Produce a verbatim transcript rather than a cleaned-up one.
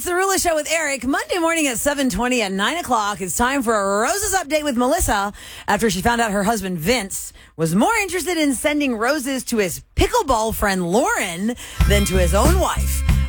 It's the Rula Show with Eric. Monday morning at seven twenty at nine o'clock. It's time for a Roses update with Melissa after she found out her husband Vince was more interested in sending roses to his pickleball friend Lauren than to his own wife.